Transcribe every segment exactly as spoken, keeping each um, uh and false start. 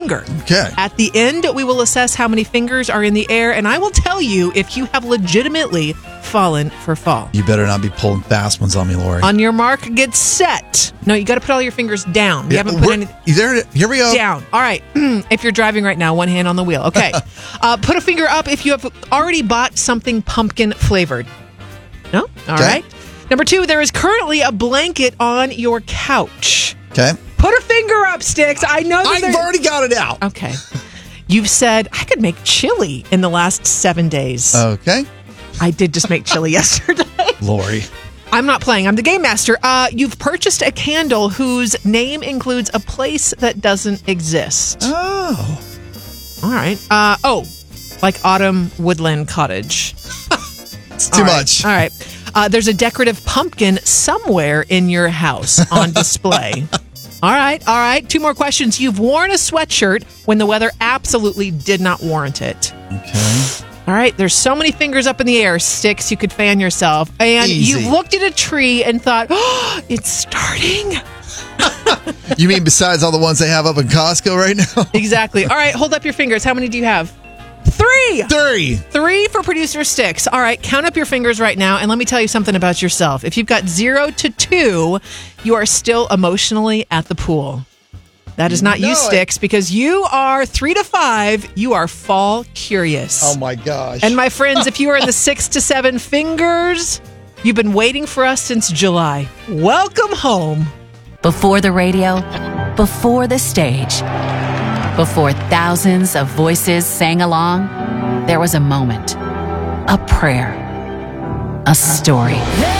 finger. Okay. At the end, we will assess how many fingers are in the air, and I will tell you if you have legitimately fallen for fall. You better not be pulling fast ones on me, Lori. On your mark, get set. No, you got to put all your fingers down. You Yeah, haven't put we're- any you there? Here we go. down. All right. If you're driving right now, one hand on the wheel. Okay. uh, put a finger up if you have already bought something pumpkin flavored. No? All Okay. right. Number two, there is currently a blanket on your couch. Okay. Put a finger up, Sticks. I know that I've there's- already got it out. Okay. You've said, I could make chili in the last seven days. Okay. I did just make chili yesterday. Lori. I'm not playing. I'm the game master. Uh, you've purchased a candle whose name includes a place that doesn't exist. Oh. All right. Uh, oh, like Autumn Woodland Cottage. It's too All right. much. All right. Uh, there's a decorative pumpkin somewhere in your house on display. All right. All right. Two more questions. You've worn a sweatshirt when the weather absolutely did not warrant it. Okay. All right. There's so many fingers up in the air, Sticks, you could fan yourself. And Easy. you looked at a tree and thought, oh, it's starting. You mean besides all the ones they have up in Costco right now? Exactly. All right. Hold up your fingers. How many do you have? Three. Three. Three for producer Sticks. All right, count up your fingers right now, and let me tell you something about yourself. If you've got zero to two, you are still emotionally at the pool. That is not know you, it. Sticks, because you are three to five. You are fall curious. Oh my gosh. And my friends, if you are in the six to seven fingers, you've been waiting for us since July. Welcome home. Before the radio, before the stage, before thousands of voices sang along, there was a moment, a prayer, a story.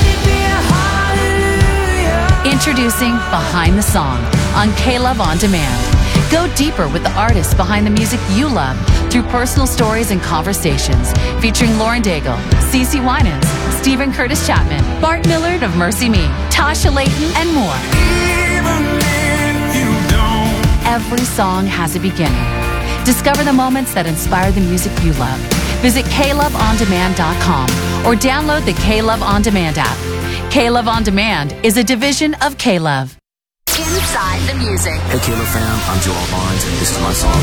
Introducing Behind the Song on K-Love On Demand. Go deeper with the artists behind the music you love through personal stories and conversations featuring Lauren Daigle, CeCe Winans, Stephen Curtis Chapman, Bart Millard of Mercy Me, Tasha Layton, and more. Every song has a beginning. Discover the moments that inspire the music you love. Visit K Love On Demand dot com or download the K-Love On Demand app. K-Love On Demand is a division of K-Love. Inside the music. Hey, K-Love fam, I'm Joel Barnes, and this is my song.